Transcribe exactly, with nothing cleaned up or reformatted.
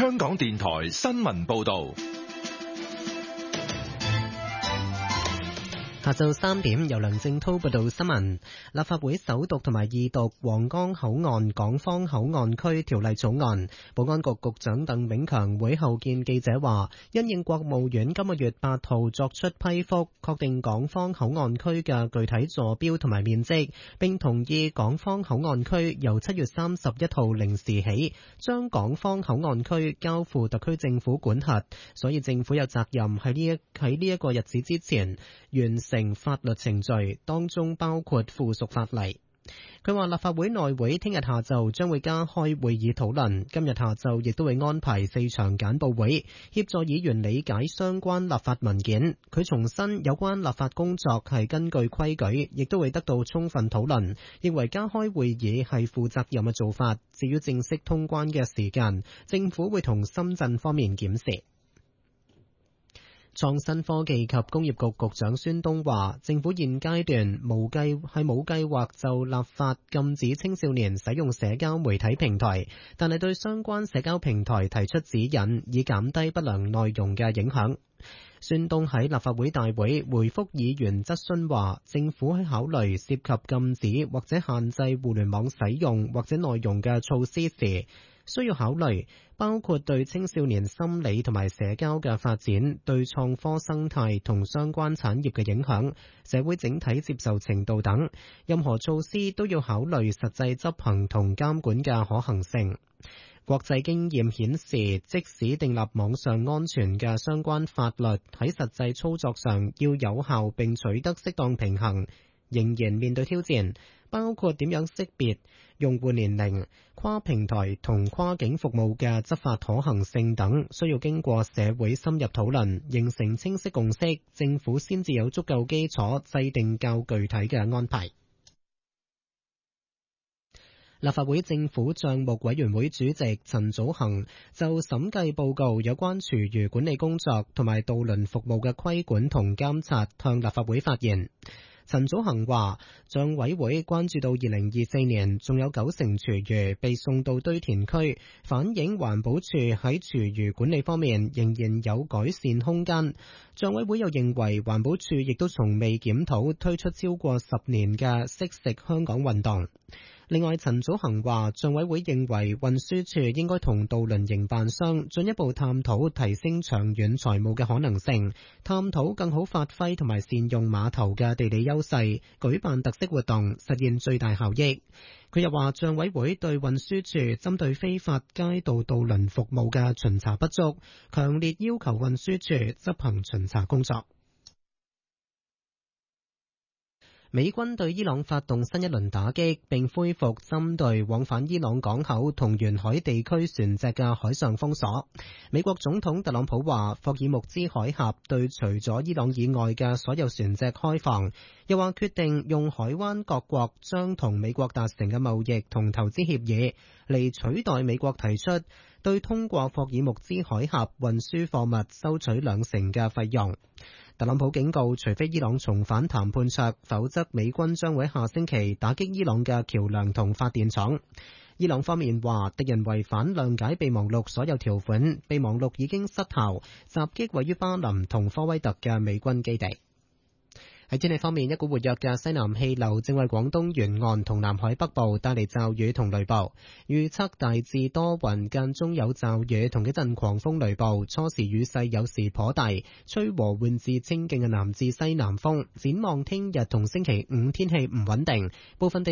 香港電台新聞報道。 下晝三點，由梁正滔報道新聞。立法會首讀同埋二讀皇崗口岸港方口岸區條例草案。保安局局長鄧炳強會後見記者話，因應國務院今個月八號作出批覆，確定港方口岸區嘅具體坐標同埋面積，並同意港方口岸區由七月三十一號零時起，將港方口岸區交付特區政府管轄，所以政府有責任喺呢一喺呢一個日子之前完成法律程序，當中包括附屬法例。佢話立法會內會聽日下晝將會加開會議討論，今日下晝亦都會安排四場簡報會，協助議員理解相關立法文件。佢重申有關立法工作係根據規矩，亦都會得到充分討論，認為加開會議係負責任嘅做法。至於正式通關嘅時間，政府會同深圳方面檢視。創新科技及工業局局長孫東話，政府現階段無計係冇計劃就立法禁止青少年使用社交媒體平台，但係對相關社交平台提出指引，以減低不良內容嘅影響。孫東喺立法會大會回覆議員質詢話，政府喺考慮涉及禁止或者限制互聯網使用或者內容嘅措施時，需要考慮包括對青少年心理同埋社交嘅發展、對創科生態同相關產業嘅影響、社會整體接受程度等。任何措施都要考慮實際執行同監管嘅可行性。國際經驗顯示，即使訂立網上安全嘅相關法律，喺實際操作上要有效並取得適當平衡，仍然面對挑戰，包括點樣識別用戶年齡、跨平台同跨境服務嘅執法可行性等，需要經過社會深入討論，形成清晰共識，政府先至有足夠基礎制定較具體嘅安排。立法會政府帳目委員會主席陳祖恒就審計報告有關廚餘管理工作同埋渡輪服務嘅規管同監察向立法會發言。陳祖恒話，帳委會關注到二零二四年仲有九成廚餘被送到堆填區，反映環保署喺廚餘管理方面仍然有改善空間。帳委會又認為環保署亦都從未檢討推出超過十年嘅惜食香港運動。另外，陳祖恒話，帳委會認為運輸署應該同渡輪營辦商進一步探討提升長遠財務嘅可能性，探討更好發揮同埋善用碼頭嘅地理優勢，舉辦特色活動，實現最大效益。佢又話，帳委會對運輸署針對非法街道渡輪服務嘅巡查不足，強烈要求運輸署執行巡查工作。美軍對伊朗發動新一輪打擊，並恢復針對往返伊朗港口同沿海地區船隻嘅海上封鎖。美國總統特朗普話，霍爾木茲海峽對除咗伊朗以外嘅所有船隻開放，又話決定用海灣各國將同美國達成嘅貿易同投資協議嚟取代美國提出對通過霍爾木茲海峽運輸貨物收取兩成嘅費用。特朗普警告，除非伊朗重返談判桌，否則美軍將會下星期打擊伊朗嘅橋樑同發電廠。伊朗方面話，敵人違反諒解備忘錄所有條款，備忘錄已經失效，襲擊位於巴林同科威特嘅美軍基地。喺天氣方面，一股活躍嘅西南氣流正為廣東沿岸同南海北部帶嚟驟雨同雷暴，預測大致多雲，間中有驟雨同幾陣狂風雷暴，初時雨勢有時頗大，吹和緩至清勁嘅南至西南風。展望聽日同星期五天氣唔穩定，部分地